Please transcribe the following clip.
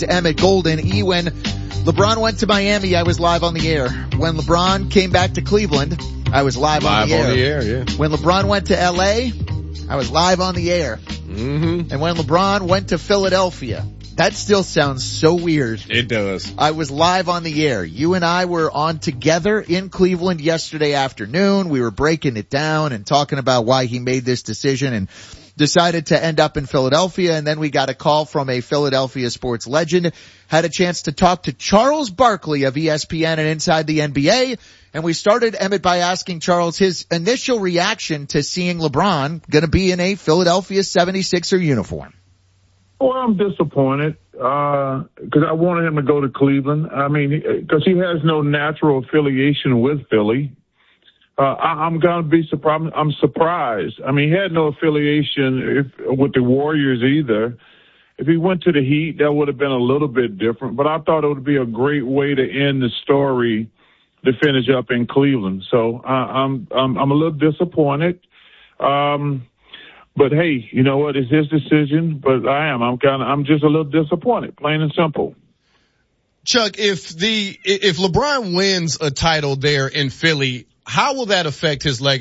To Emmett Golden. When LeBron went to Miami, I was live on the air. When LeBron came back to Cleveland, I was live on the air. Yeah. When LeBron went to LA, I was live on the air. Mm-hmm. And when LeBron went to Philadelphia, that still sounds so weird. It does. I was live on the air. You and I were on together in Cleveland yesterday afternoon. We were breaking it down and talking about why he made this decision and decided to end up in Philadelphia. And then we got a call from a Philadelphia sports legend, had a chance to talk to Charles Barkley of ESPN and Inside the NBA. And we started, Emmett, by asking Charles his initial reaction to seeing LeBron going to be in a Philadelphia 76er uniform. Well, I'm disappointed because I wanted him to go to Cleveland. I mean, because he has no natural affiliation with Philly. I'm going to be surprised. I'm surprised. I mean, he had no affiliation with the Warriors either. If he went to the Heat, that would have been a little bit different. But I thought it would be a great way to end the story to finish up in Cleveland. So I'm a little disappointed. But hey, you know what? It's his decision. But I'm just a little disappointed, plain and simple. Chuck, if LeBron wins a title there in Philly, how will that affect his legacy?